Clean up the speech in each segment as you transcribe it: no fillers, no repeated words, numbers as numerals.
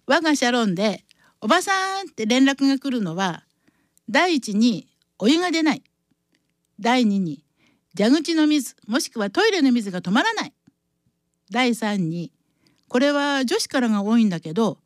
我がサロンでおばさんって連絡が来るのは、第一にお湯が出ない、第二に蛇口の水もしくはトイレの水が止まらない、第三にこれは女子からが多いんだけど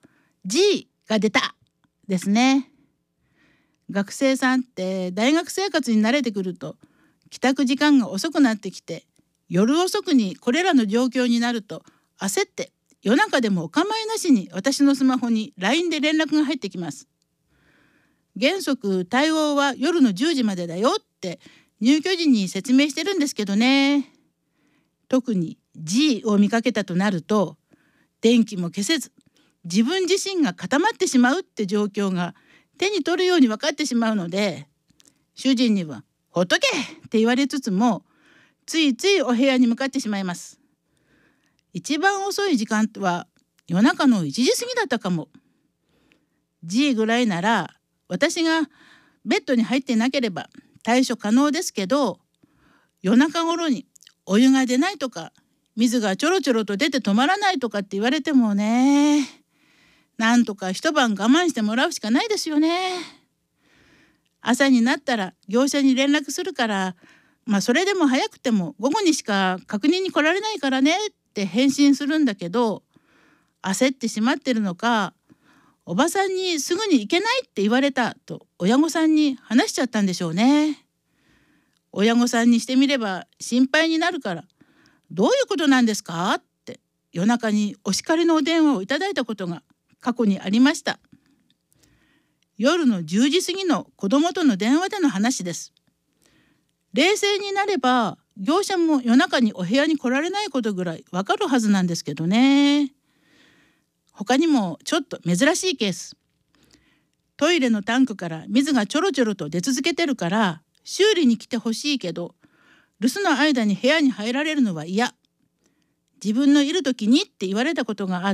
G が出たですね。学生さんって大学生活に慣れてくると帰宅時間が遅くなってきて、夜遅くにこれらの状況になると焦って夜中でもお構いなしに私のスマホに LINE で連絡が入ってきます。原則対応は夜の10時までだよって入居時に説明してるんですけどね。特に G を見かけたとなると電気も消せず自分自身が固まってしまうって状況が手に取るように分かってしまうので、主人にはほっとけって言われつつもついついお部屋に向かってしまいます。一番遅い時間は夜中の1時過ぎだったかも。G ぐらいなら私がベッドに入ってなければ対処可能ですけど、夜中頃にお湯が出ないとか水がちょろちょろと出て止まらないとかって言われてもね、なんとか一晩我慢してもらうしかないですよね。朝になったら業者に連絡するから、それでも早くても午後にしか確認に来られないからねって返信するんだけど、焦ってしまってるのか、おばさんにすぐに行けないって言われたと親御さんに話しちゃったんでしょうね。親御さんにしてみれば心配になるから、どういうことなんですかって夜中にお叱りのお電話をいただいたことが過去にありました。夜の10時過ぎの子供との電話での話です。冷静になれば業者も夜中にお部屋に来られないことぐらいわかるはずなんですけどね。他にもちょっと珍しいケース。トイレのタンクから水がちょろちょろと出続けてるから修理に来てほしいけど、留守の間に部屋に入られるのは嫌、自分のいる時にって言われたことがあって、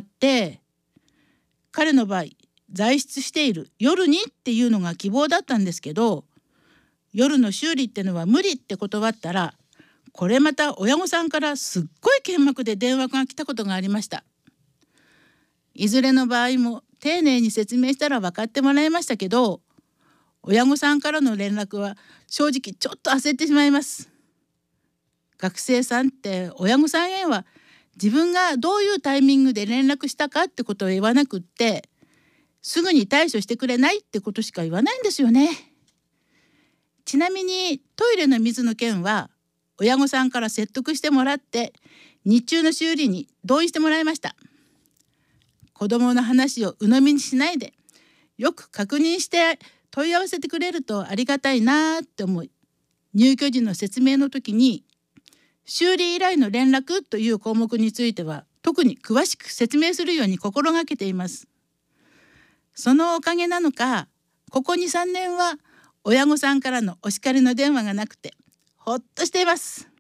彼の場合在室している夜にっていうのが希望だったんですけど、夜の修理ってのは無理って断ったら、これまた親御さんからすっごい剣幕で電話が来たことがありました。いずれの場合も丁寧に説明したら分かってもらいましたけど、親御さんからの連絡は正直ちょっと焦ってしまいます。学生さんって親御さんへは自分がどういうタイミングで連絡したかってことを言わなくって、すぐに対処してくれないってことしか言わないんですよね。ちなみにトイレの水の件は親御さんから説得してもらって日中の修理に同意してもらいました。子供の話を鵜呑みにしないでよく確認して問い合わせてくれるとありがたいなって思い、入居時の説明の時に修理依頼の連絡という項目については特に詳しく説明するように心がけています。そのおかげなのか、ここ 2,3 年は親御さんからのお叱りの電話がなくてほっとしています。